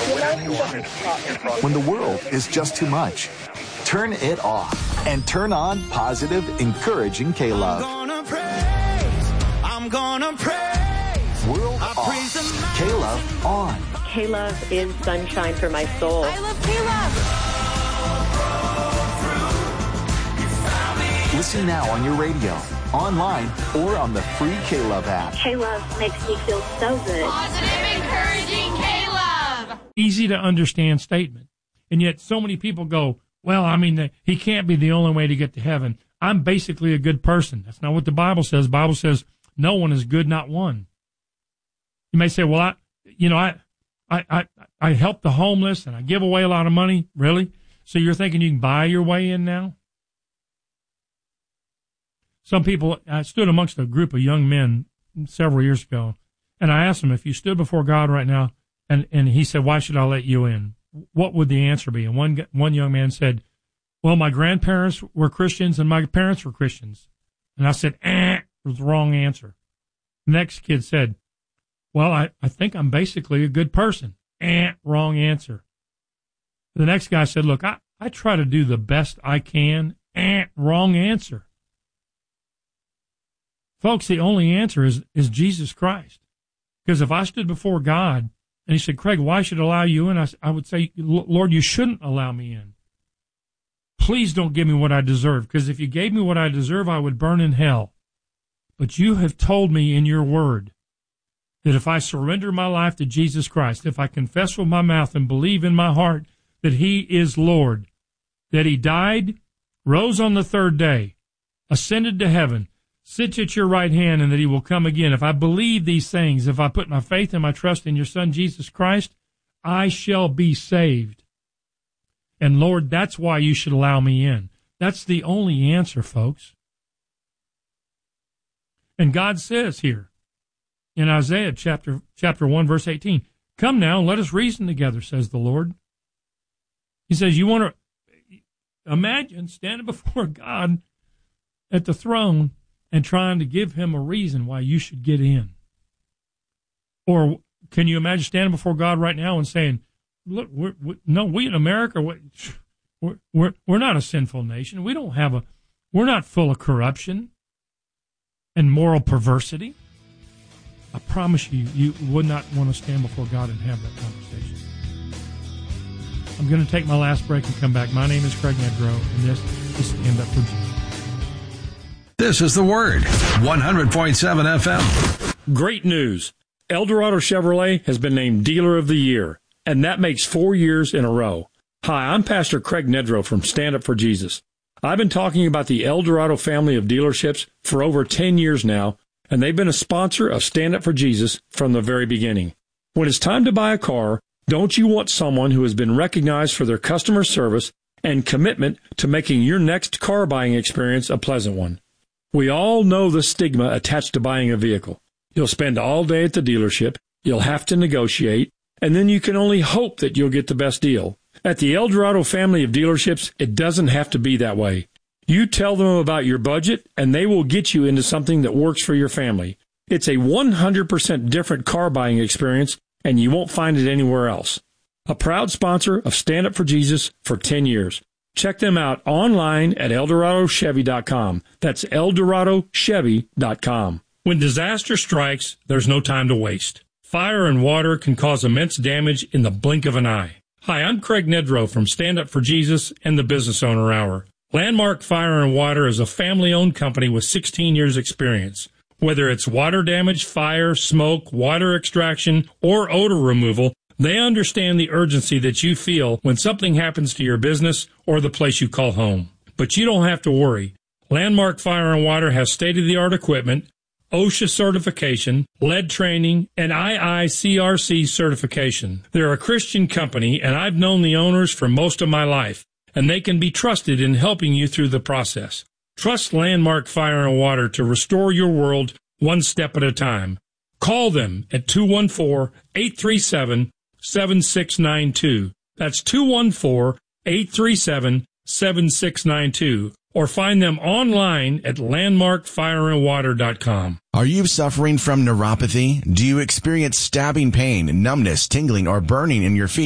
When the world is just too much, turn it off and turn on positive, encouraging K-Love. I'm gonna praise. World off. K-Love on. K-Love is sunshine for my soul. I love K-Love. Listen now on your radio, online, or on the free K-Love app. K-Love makes me feel so good. Positive, encouraging K-Love. Easy to understand statement. And yet so many people go, well, I mean, he can't be the only way to get to heaven. I'm basically a good person. That's not what the Bible says. The Bible says no one is good, not one. You may say, well, I help the homeless and I give away a lot of money. Really? So you're thinking you can buy your way in now? Some people, I stood amongst a group of young men several years ago, and I asked them, if you stood before God right now, and he said, why should I let you in? What would the answer be? And one young man said, well, my grandparents were Christians and my parents were Christians. And I said, it was the wrong answer. The next kid said, well, I think I'm basically a good person. Wrong answer. The next guy said, look, I try to do the best I can. Wrong answer. Folks, the only answer is Jesus Christ. Because if I stood before God and he said, Craig, why should I allow you in? I would say, Lord, you shouldn't allow me in. Please don't give me what I deserve. Because if you gave me what I deserve, I would burn in hell. But you have told me in your word that if I surrender my life to Jesus Christ, if I confess with my mouth and believe in my heart that he is Lord, that he died, rose on the third day, ascended to heaven, sits at your right hand, and that he will come again. If I believe these things, if I put my faith and my trust in your Son, Jesus Christ, I shall be saved. And Lord, that's why you should allow me in. That's the only answer, folks. And God says here in Isaiah chapter 1, verse 18, come now, let us reason together, says the Lord. He says, you want to imagine standing before God at the throne and trying to give him a reason why you should get in. Or can you imagine standing before God right now and saying, look, we in America, we're not a sinful nation. We're not full of corruption and moral perversity. I promise you would not want to stand before God and have that conversation. I'm going to take my last break and come back. My name is Craig Nedrow, and this is Stand Up for Jesus. This is The Word, 100.7 FM. Great news. Eldorado Chevrolet has been named Dealer of the Year, and that makes 4 years in a row. Hi, I'm Pastor Craig Nedrow from Stand Up for Jesus. I've been talking about the Eldorado family of dealerships for over 10 years now, and they've been a sponsor of Stand Up for Jesus from the very beginning. When it's time to buy a car, don't you want someone who has been recognized for their customer service and commitment to making your next car buying experience a pleasant one? We all know the stigma attached to buying a vehicle. You'll spend all day at the dealership, you'll have to negotiate, and then you can only hope that you'll get the best deal. At the Eldorado family of dealerships, it doesn't have to be that way. You tell them about your budget, and they will get you into something that works for your family. It's a 100% different car buying experience, and you won't find it anywhere else. A proud sponsor of Stand Up for Jesus for 10 years. Check them out online at EldoradoChevy.com. That's EldoradoChevy.com. When disaster strikes, there's no time to waste. Fire and water can cause immense damage in the blink of an eye. Hi, I'm Craig Nedrow from Stand Up for Jesus and the Business Owner Hour. Landmark Fire and Water is a family-owned company with 16 years' experience. Whether it's water damage, fire, smoke, water extraction, or odor removal, they understand the urgency that you feel when something happens to your business or the place you call home. But you don't have to worry. Landmark Fire and Water has state-of-the-art equipment, OSHA certification, lead training, and IICRC certification. They're a Christian company, and I've known the owners for most of my life, and they can be trusted in helping you through the process. Trust Landmark Fire and Water to restore your world one step at a time. Call them at 214-837-7692. That's 214-837-7692. Or find them online at landmarkfireandwater.com. Are you suffering from neuropathy? Do you experience stabbing pain, numbness, tingling, or burning in your feet?